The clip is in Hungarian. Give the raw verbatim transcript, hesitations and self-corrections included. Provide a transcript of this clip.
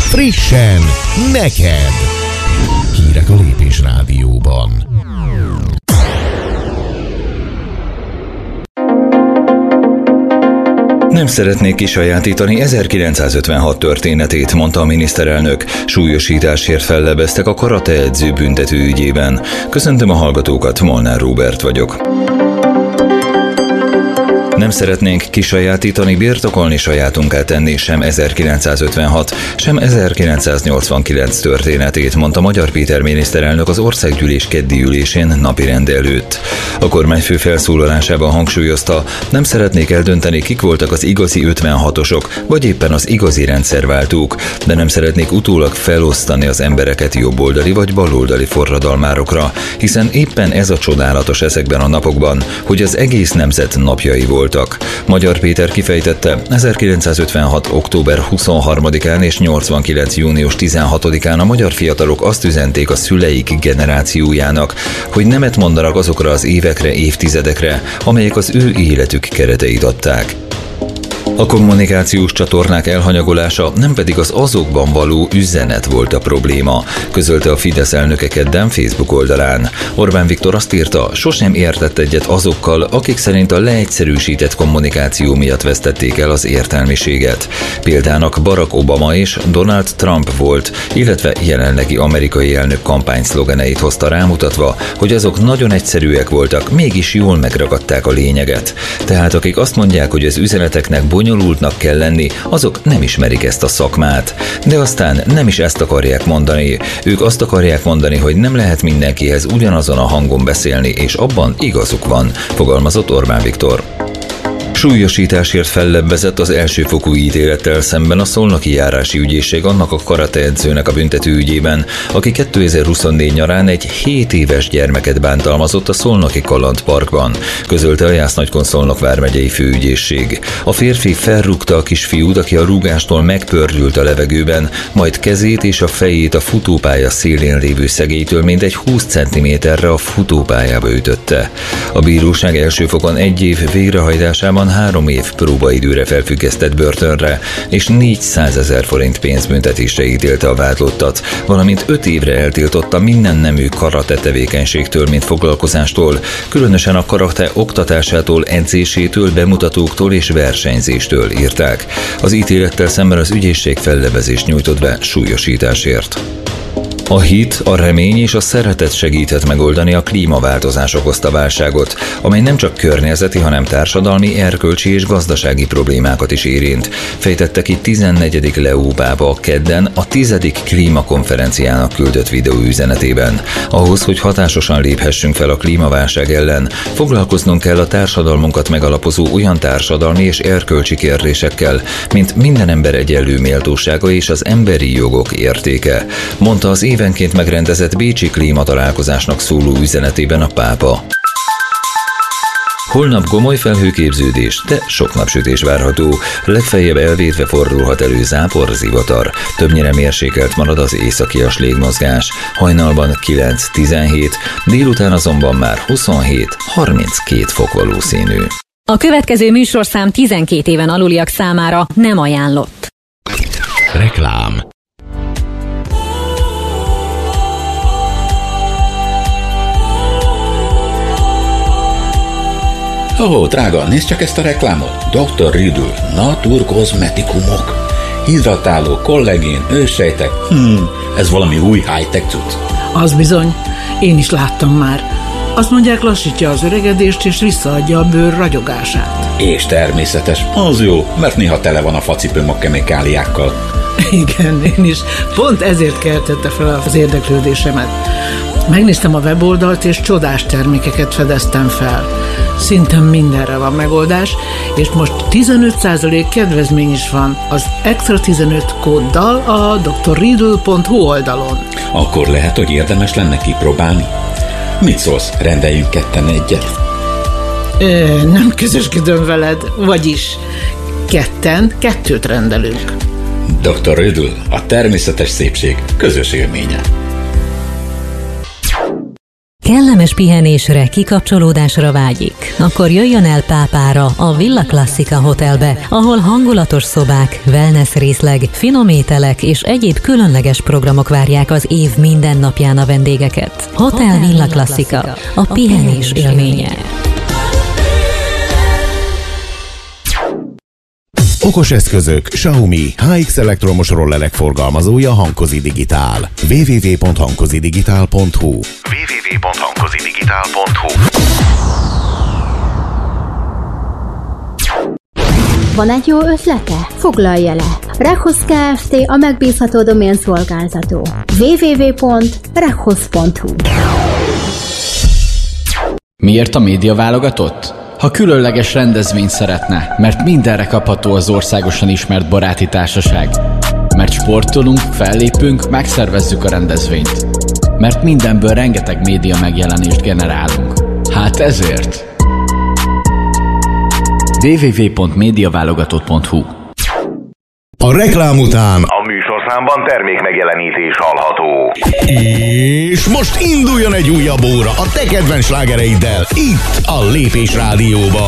Frissen neked! Hírek a Lépés Rádióban. Nem szeretnék kisajátítani ezerkilencszázötvenhat történetét, mondta a miniszterelnök. Súlyosításért fellebeztek a karateedző büntető ügyében. Köszöntöm a hallgatókat, Molnár Róbert vagyok. Nem szeretnénk kisajátítani, birtokolni, sajátunká tenni sem ezerkilencszázötvenhat, sem ezerkilencszáznyolcvankilenc történetét, mondta Magyar Péter miniszterelnök az országgyűlés keddi ülésén napirend előtt. A kormányfő felszólalásában hangsúlyozta, nem szeretnék eldönteni, kik voltak az igazi ötvenhatosok, vagy éppen az igazi rendszerváltók, de nem szeretnék utólag felosztani az embereket jobboldali vagy baloldali forradalmárokra, hiszen éppen ez a csodálatos ezekben a napokban, hogy az egész nemzet napjai volt. Magyar Péter kifejtette, ezerkilencszázötvenhat. október huszonharmadikán és nyolcvankilenc. június tizenhatodikán a magyar fiatalok azt üzenték a szüleik generációjának, hogy nemet mondanak azokra az évekre, évtizedekre, amelyek az ő életük kereteit adták. A kommunikációs csatornák elhanyagolása, nem pedig az azokban való üzenet volt a probléma, közölte a Fidesz elnöke kedden Facebook oldalán. Orbán Viktor azt írta, sosem értett egyet azokkal, akik szerint a leegyszerűsített kommunikáció miatt vesztették el az értelmiséget. Példának Barack Obama és Donald Trump volt, illetve jelenlegi amerikai elnök kampányszlogeneit hozta rámutatva, hogy azok nagyon egyszerűek voltak, mégis jól megragadták a lényeget. Tehát akik azt mondják, hogy az üzeneteknek bonyolultnak kell lenni, azok nem ismerik ezt a szakmát. De aztán nem is ezt akarják mondani. Ők azt akarják mondani, hogy nem lehet mindenkihez ugyanazon a hangon beszélni, és abban igazuk van, fogalmazott Orbán Viktor. Súlyosításért fellebbezett az elsőfokú ítélettel szemben a Szolnoki Járási Ügyészség annak a karateedzőnek a büntető ügyében, aki kétezer-huszonnégy nyarán egy hét éves gyermeket bántalmazott a Szolnoki Kalandparkban, közölte a Jász-Nagykun-Szolnok vármegyei főügyészség. A férfi felrúgta a kisfiút, aki a rúgástól megpördült a levegőben, majd kezét és a fejét a futópálya szélén lévő szegélytől mindegy húsz centiméterre a futópályába ütötte. A bíróság első fokon egy év végrehajtásában három év próbaidőre felfüggesztett börtönre és négyszázezer forint pénzbüntetésre ítélte a vádlottat, valamint öt évre eltiltotta minden nemű karate tevékenységtől, mint foglalkozástól, különösen a karate oktatásától, edzésétől, bemutatóktól és versenyzéstől, írták. Az ítélettel szemben az ügyészség fellebezést nyújtott be súlyosításért. A hit, a remény és a szeretet segíthet megoldani a klímaváltozás okozta válságot, amely nem csak környezeti, hanem társadalmi, erkölcsi és gazdasági problémákat is érint, fejtette ki tizennegyedik Leó pápa kedden a tizedik klímakonferenciának küldött videóüzenetében. Ahhoz, hogy hatásosan léphessünk fel a klímaválság ellen, foglalkoznunk kell a társadalmunkat megalapozó olyan társadalmi és erkölcsi kérdésekkel, mint minden ember egyenlő méltósága és az emberi jogok értéke, mondta az évenként megrendezett bécsi klímatalálkozásnak szóló üzenetében a pápa. Holnap gomoly felhőképződés, de sok napsütés várható, legfeljebb elvétve fordulhat elő zápor, zivatar. Többnyire mérsékelt marad az északias légmozgás, hajnalban kilenc-tizenhét, délután azonban már huszonhét harminckét fok valószínű. A következő műsorszám tizenkét éven aluliak számára nem ajánlott. Reklám. Ó, oh, drága, nézd csak ezt a reklámot. doktor Riddle, naturkozmetikumok. Hidratáló, kollagén, őssejtek. Hmm, ez valami új high-tech cucc. Az bizony, én is láttam már. Azt mondják, lassítja az öregedést és visszaadja a bőr ragyogását. És természetes, az jó, mert néha tele van a facipőm a kemikáliákkal. Igen, én is. Pont ezért keltette fel az érdeklődésemet. Megnéztem a weboldalt, és csodás termékeket fedeztem fel. Szinte mindenre van megoldás, és most tizenöt százalék kedvezmény is van az Extra tizenöt kóddal a doktor riddle pont hu oldalon. Akkor lehet, hogy érdemes lenne kipróbálni. Mit szólsz, rendeljünk ketten egyet? Ö, nem közösködöm veled, vagyis ketten kettőt rendelünk. doktor Riddle, a természetes szépség közös élménye. kellemes pihenésre, kikapcsolódásra vágyik? Akkor jöjjön el Pápára, a Villa Classica Hotelbe, ahol hangulatos szobák, wellness részleg, finom ételek és egyéb különleges programok várják az év minden napján a vendégeket. Hotel Villa Classica, a pihenés élménye. Okos eszközök, Xiaomi, há iksz elektromos rollerek forgalmazója Hankozi Digitál. double-u double-u double-u pont hankozi digitál pont hu double-u double-u double-u pont hankozi digitál pont hu. Van egy jó ötlete? Foglalja le! Rekhosz Kft. A megbízható doménszolgáltató. double-u double-u double-u pont rekhosz pont hu. Miért a média válogatott? Ha különleges rendezvényt szeretne, mert mindenre kapható az országosan ismert baráti társaság. Mert sportolunk, fellépünk, megszervezzük a rendezvényt. Mert mindenből rengeteg média megjelenést generálunk. Hát ezért. double-u double-u double-u pont médiaválogatott pont hu. A reklám után a műsorszámban termékmegjelenítés hallható. És most induljon egy újabb óra a te kedvenc slágereiddel itt a Lépés Rádióban.